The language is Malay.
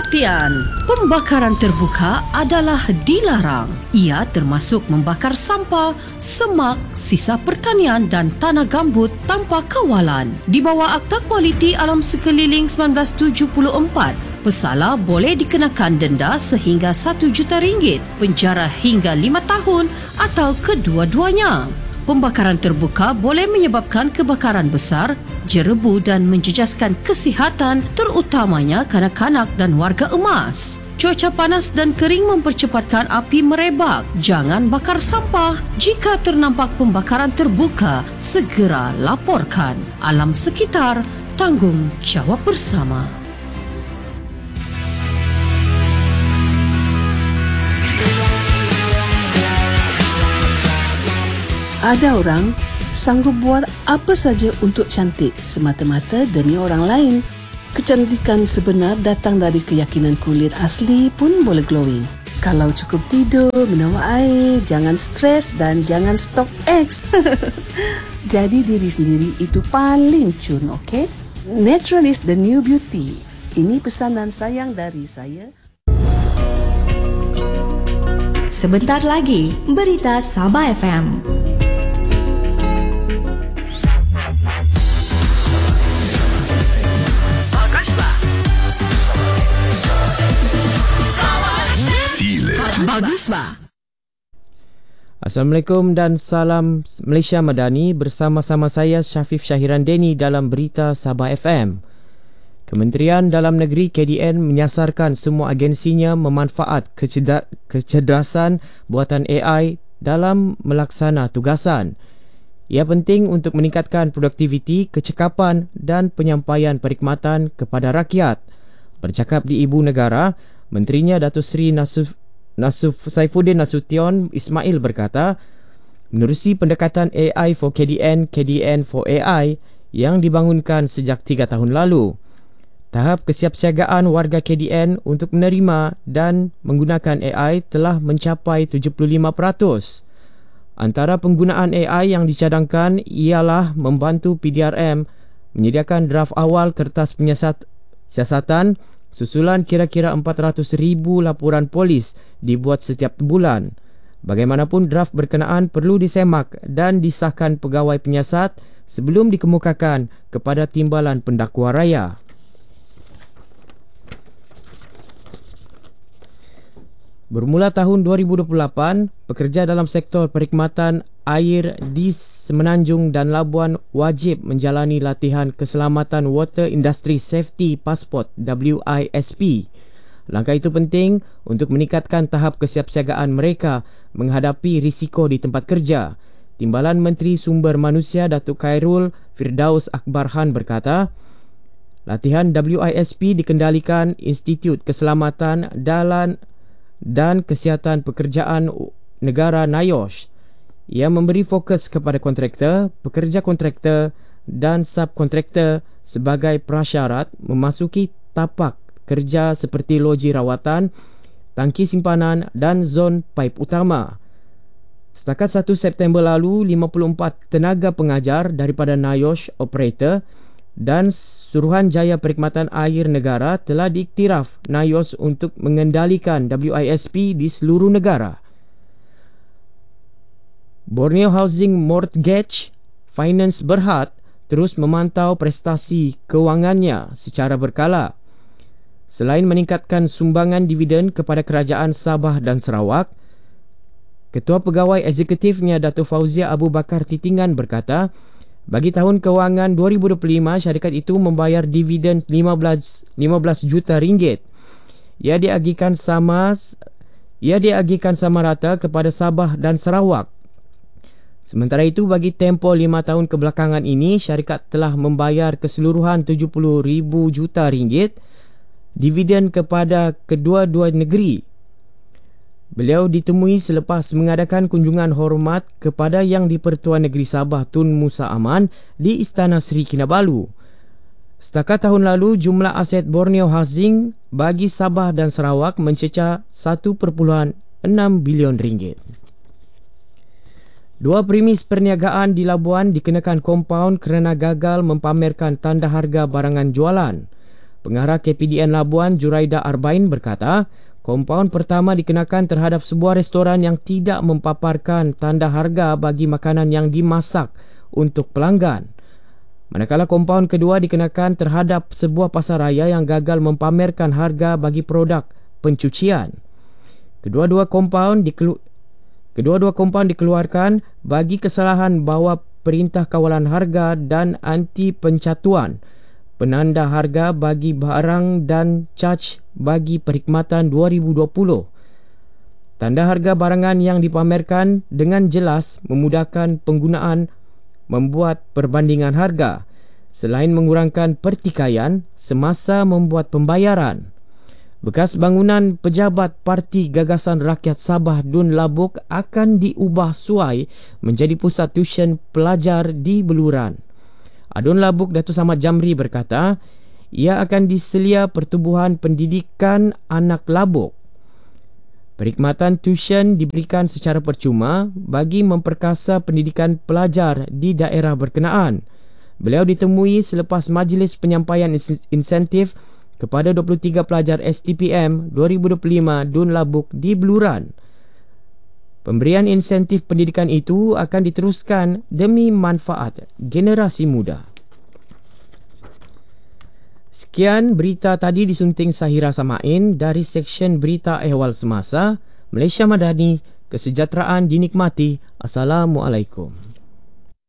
Perhatian, pembakaran terbuka adalah dilarang. Ia termasuk membakar sampah, semak, sisa pertanian dan tanah gambut tanpa kawalan. Di bawah Akta Kualiti Alam Sekeliling 1974, pesalah boleh dikenakan denda sehingga RM1 juta, penjara hingga 5 tahun atau kedua-duanya. Pembakaran terbuka boleh menyebabkan kebakaran besar, jerebu dan menjejaskan kesihatan terutamanya kanak-kanak dan warga emas. Cuaca panas dan kering mempercepatkan api merebak. Jangan bakar sampah. Jika ternampak pembakaran terbuka, segera laporkan. Alam sekitar, tanggungjawab bersama. Ada orang sanggup buat apa saja untuk cantik semata-mata demi orang lain. Kecantikan sebenar datang dari keyakinan kulit asli pun boleh glowing. Kalau cukup tidur, minum air, jangan stres dan jangan stok X. Jadi diri sendiri itu paling cun, okey? Natural is the new beauty. Ini pesanan sayang dari saya. Sebentar lagi, berita Sabah FM. Bagus, Ba. Assalamualaikum dan salam Malaysia Madani, bersama-sama saya Syafif Syahiran Deni dalam berita Sabah FM. Kementerian Dalam Negeri KDN menyasarkan semua agensinya memanfaat kecerdasan buatan AI dalam melaksana tugasan. Ia penting untuk meningkatkan produktiviti, kecekapan dan penyampaian perkhidmatan kepada rakyat. Bercakap di Ibu Negara, Menterinya Datuk Seri Saifuddin Nasution Ismail berkata, menerusi pendekatan AI for KDN, KDN for AI yang dibangunkan sejak 3 tahun lalu, tahap kesiapsiagaan warga KDN untuk menerima dan menggunakan AI telah mencapai 75%. Antara penggunaan AI yang dicadangkan ialah membantu PDRM menyediakan draft awal kertas siasatan susulan kira-kira 400,000 laporan polis dibuat setiap bulan. Bagaimanapun draft berkenaan perlu disemak dan disahkan pegawai penyiasat sebelum dikemukakan kepada Timbalan Pendakwa Raya. Bermula tahun 2028, pekerja dalam sektor perkhidmatan air di Semenanjung dan Labuan wajib menjalani latihan keselamatan Water Industry Safety Passport WISP. Langkah itu penting untuk meningkatkan tahap kesiapsiagaan mereka menghadapi risiko di tempat kerja. Timbalan Menteri Sumber Manusia Datuk Khairul Firdaus Akbarhan berkata, latihan WISP dikendalikan Institut Keselamatan dan Kesihatan Pekerjaan Negara NIOSH. Ia memberi fokus kepada kontraktor, pekerja kontraktor dan subkontraktor sebagai prasyarat memasuki tapak kerja seperti loji rawatan, tangki simpanan dan zon paip utama. Setakat 1 September lalu, 54 tenaga pengajar daripada NIOSH Operator dan Suruhanjaya Perkhidmatan Air Negara telah diiktiraf NIOSH untuk mengendalikan WISP di seluruh negara. Borneo Housing Mortgage Finance Berhad terus memantau prestasi kewangannya secara berkala. Selain meningkatkan sumbangan dividen kepada kerajaan Sabah dan Sarawak, Ketua Pegawai Eksekutifnya Datuk Fauzia Abu Bakar Titingan berkata, bagi tahun kewangan 2025, syarikat itu membayar dividen 15 juta ringgit. Ia diagihkan sama rata kepada Sabah dan Sarawak. Sementara itu, bagi tempoh 5 tahun kebelakangan ini, syarikat telah membayar keseluruhan 70,000 juta ringgit dividen kepada kedua-dua negeri. Beliau ditemui selepas mengadakan kunjungan hormat kepada Yang di-Pertuan Negeri Sabah Tun Musa Aman di Istana Seri Kinabalu. Setakat tahun lalu, jumlah aset Borneo Housing bagi Sabah dan Sarawak mencecah 1.6 bilion ringgit. Dua premis perniagaan di Labuan dikenakan kompaun kerana gagal mempamerkan tanda harga barangan jualan. Pengarah KPDN Labuan Juraida Arbain berkata, kompaun pertama dikenakan terhadap sebuah restoran yang tidak mempaparkan tanda harga bagi makanan yang dimasak untuk pelanggan. Manakala kompaun kedua dikenakan terhadap sebuah pasaraya yang gagal mempamerkan harga bagi produk pencucian. Kedua-dua kompaun dikeluarkan bagi kesalahan bahawa Perintah Kawalan Harga dan Anti Pencatuan penanda harga bagi barang dan caj bagi perkhidmatan 2020. Tanda harga barangan yang dipamerkan dengan jelas memudahkan penggunaan membuat perbandingan harga selain mengurangkan pertikaian semasa membuat pembayaran. Bekas bangunan Pejabat Parti Gagasan Rakyat Sabah Dun Labuk akan diubah suai menjadi pusat tuisyen pelajar di Beluran. Adun Labuk Datuk Samad Jamri berkata, ia akan diselia Pertubuhan Pendidikan Anak Labuk. Perkhidmatan tuisyen diberikan secara percuma bagi memperkasa pendidikan pelajar di daerah berkenaan. Beliau ditemui selepas majlis penyampaian insentif kepada 23 pelajar STPM 2025 Dun Labuk di Beluran. Pemberian insentif pendidikan itu akan diteruskan demi manfaat generasi muda. Sekian berita tadi disunting Sahira Samain dari Seksyen Berita Ehwal Semasa. Malaysia Madani, kesejahteraan dinikmati. Assalamualaikum.